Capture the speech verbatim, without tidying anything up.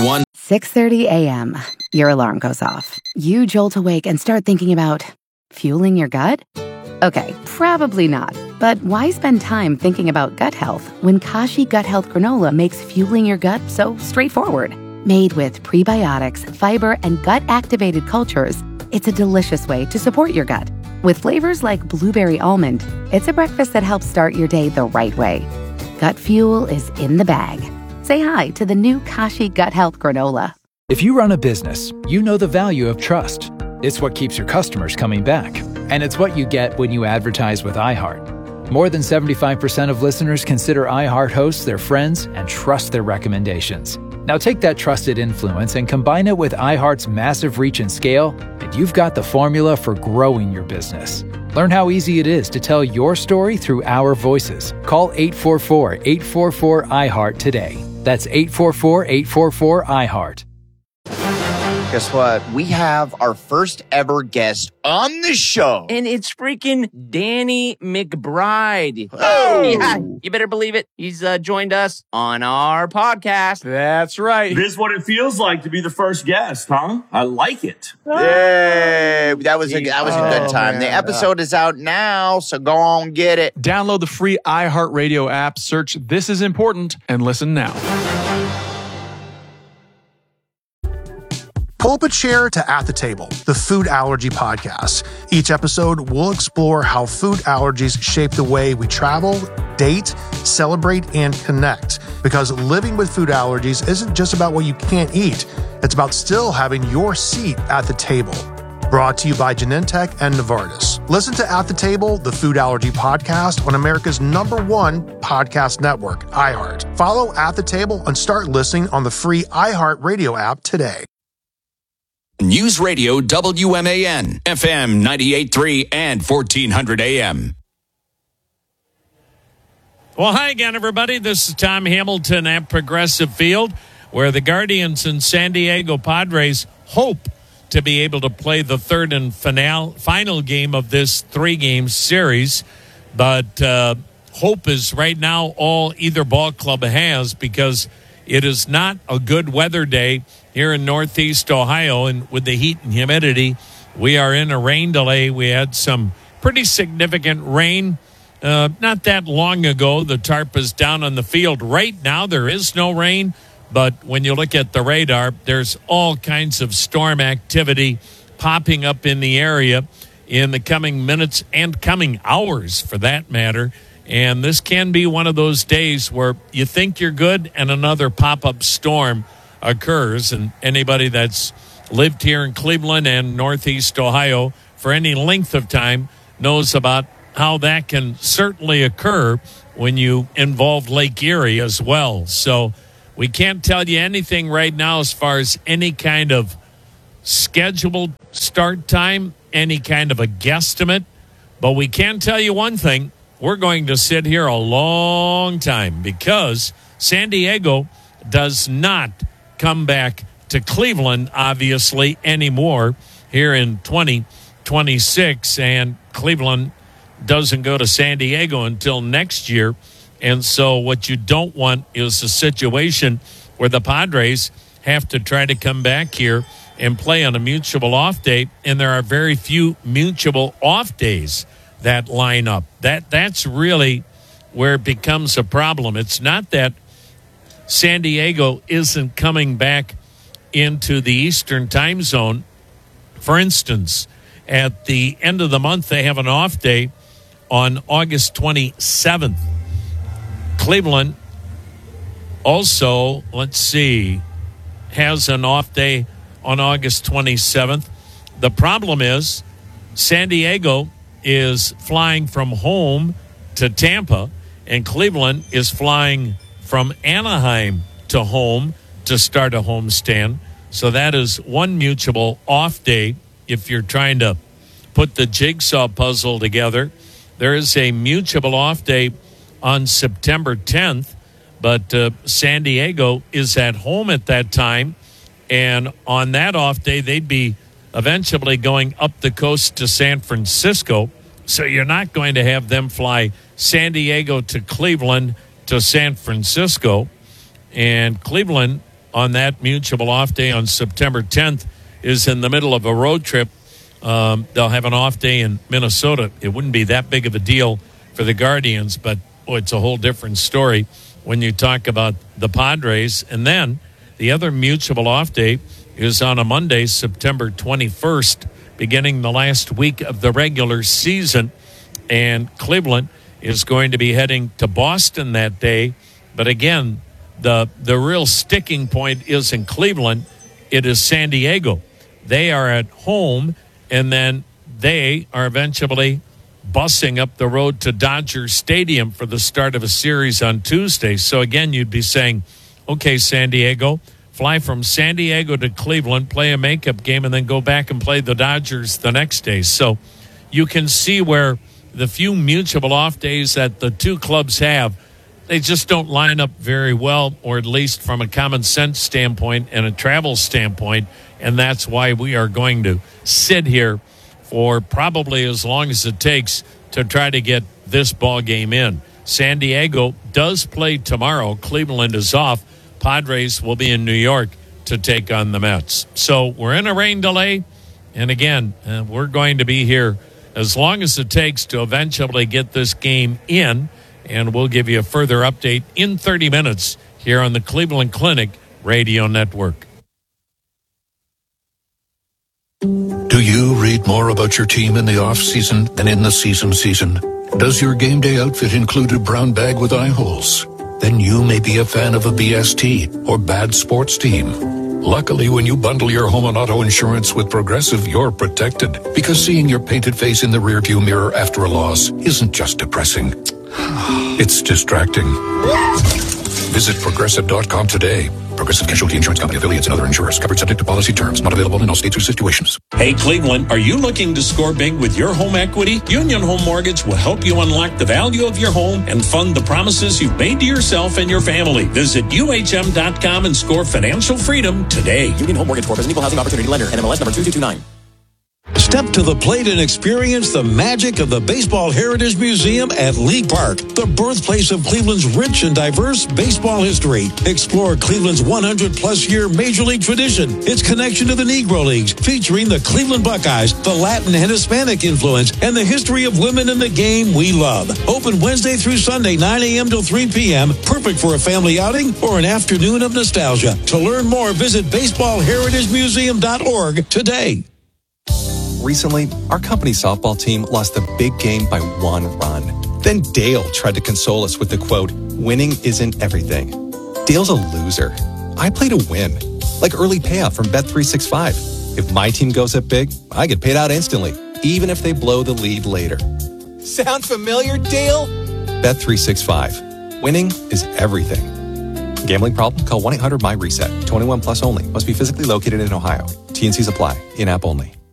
one. six thirty a.m. Your alarm goes off. You jolt awake and start thinking about fueling your gut? Okay, probably not. But why spend time thinking about gut health when Kashi Gut Health Granola makes fueling your gut so straightforward? Made with prebiotics, fiber, and gut-activated cultures, it's a delicious way to support your gut. With flavors like blueberry almond, it's a breakfast that helps start your day the right way. Gut fuel is in the bag. Say hi to the new Kashi Gut Health Granola. If you run a business, you know the value of trust. It's what keeps your customers coming back. And it's what you get when you advertise with iHeart. More than seventy-five percent of listeners consider iHeart hosts their friends and trust their recommendations. Now take that trusted influence and combine it with iHeart's massive reach and scale, and you've got the formula for growing your business. Learn how easy it is to tell your story through our voices. Call eight four four, eight four four, I heart today. That's eight four four, eight four four, I heart. Guess what? We have our first ever guest on the show. And it's freaking Danny McBride. Oh! Yeah, you better believe it. He's uh, joined us on our podcast. That's right. This is what it feels like to be the first guest, huh? I like it. Yay! That was a, that was a good Oh, time. man. The episode is out now, so go on get it. Download the free iHeartRadio app, search This Is Important, and listen now. Pull up a chair to At the Table, the food allergy podcast. Each episode, we'll explore how food allergies shape the way we travel, date, celebrate, and connect. Because living with food allergies isn't just about what you can't eat. It's about still having your seat at the table. Brought to you by Genentech and Novartis. Listen to At the Table, the food allergy podcast on America's number one podcast network, iHeart. Follow At the Table and start listening on the free iHeart Radio app today. News Radio W M A N, F M ninety-eight point three and fourteen hundred A M. Well, hi again, everybody. This is Tom Hamilton at Progressive Field, where the Guardians and San Diego Padres hope to be able to play the third and final, final game of this three-game series. But uh, hope is right now all either ball club has, because it is not a good weather day here in Northeast Ohio, and with the heat and humidity, we are in a rain delay. We had some pretty significant rain uh, not that long ago. The tarp is down on the field. Right now, there is no rain, but when you look at the radar, there's all kinds of storm activity popping up in the area in the coming minutes and coming hours, for that matter. And this can be one of those days where you think you're good and another pop-up storm occurs. And anybody that's lived here in Cleveland and Northeast Ohio for any length of time knows about how that can certainly occur when you involve Lake Erie as well. So we can't tell you anything right now as far as any kind of scheduled start time, any kind of a guesstimate. But we can tell you one thing. We're going to sit here a long time, because San Diego does not come back to Cleveland, obviously, anymore here in twenty twenty-six. And Cleveland doesn't go to San Diego until next year. And so what you don't want is a situation where the Padres have to try to come back here and play on a mutual off day. And there are very few mutual off days that line up. That that's really where it becomes a problem. It's not that San Diego isn't coming back into the Eastern time zone. For instance, at the end of the month, they have an off day on August twenty-seventh. Cleveland also, let's see, has an off day on August twenty-seventh. The problem is San Diego is flying from home to Tampa, and Cleveland is flying from Anaheim to home to start a homestand. So that is one mutual off day if you're trying to put the jigsaw puzzle together. There is a mutual off day on September tenth, but uh, San Diego is at home at that time, and on that off day, they'd be eventually going up the coast to San Francisco. So you're not going to have them fly San Diego to Cleveland to San Francisco. And Cleveland on that mutual off day on September tenth is in the middle of a road trip. Um, they'll have an off day in Minnesota. It wouldn't be that big of a deal for the Guardians, but oh, it's a whole different story when you talk about the Padres. And then the other mutual off day is on a Monday, September twenty-first, beginning the last week of the regular season. And Cleveland is going to be heading to Boston that day. But again, the the real sticking point is in Cleveland. It is San Diego. They are at home, and then they are eventually busing up the road to Dodger Stadium for the start of a series on Tuesday. So again, you'd be saying, okay, San Diego, fly from San Diego to Cleveland, play a makeup game, and then go back and play the Dodgers the next day. So you can see where the few mutual off days that the two clubs have, they just don't line up very well, or at least from a common sense standpoint and a travel standpoint. And that's why we are going to sit here for probably as long as it takes to try to get this ball game in. San Diego does play tomorrow. Cleveland is off. Padres will be in New York to take on the Mets. So we're in a rain delay. And again, uh, we're going to be here as long as it takes to eventually get this game in. And we'll give you a further update in thirty minutes here on the Cleveland Clinic Radio Network. Do you read more about your team in the off-season than in the season season? Does your game day outfit include a brown bag with eye holes? Then you may be a fan of a B S T or bad sports team. Luckily, when you bundle your home and auto insurance with Progressive, you're protected. Because seeing your painted face in the rearview mirror after a loss isn't just depressing. It's distracting. Visit Progressive dot com today. Progressive Casualty Insurance Company, affiliates, and other insurers. Covered subject to policy terms. Not available in all states or situations. Hey, Cleveland, are you looking to score big with your home equity? Union Home Mortgage will help you unlock the value of your home and fund the promises you've made to yourself and your family. Visit U H M dot com and score financial freedom today. Union Home Mortgage Corp is an equal housing opportunity lender. N M L S number two two two nine. Step to the plate and experience the magic of the Baseball Heritage Museum at League Park, the birthplace of Cleveland's rich and diverse baseball history. Explore Cleveland's one hundred plus year Major League tradition, its connection to the Negro Leagues, featuring the Cleveland Buckeyes, the Latin and Hispanic influence, and the history of women in the game we love. Open Wednesday through Sunday, nine a.m. till three p.m., perfect for a family outing or an afternoon of nostalgia. To learn more, visit baseball heritage museum dot org today. Recently, our company softball team lost a big game by one run. Then Dale tried to console us with the quote, "Winning isn't everything." Dale's a loser. I play to win, like early payout from Bet three sixty-five. If my team goes up big, I get paid out instantly, even if they blow the lead later. Sound familiar, Dale? Bet three sixty-five. Winning is everything. Gambling problem? Call one eight hundred M Y RESET. twenty-one plus only. Must be physically located in Ohio. T and C's apply. In-app only.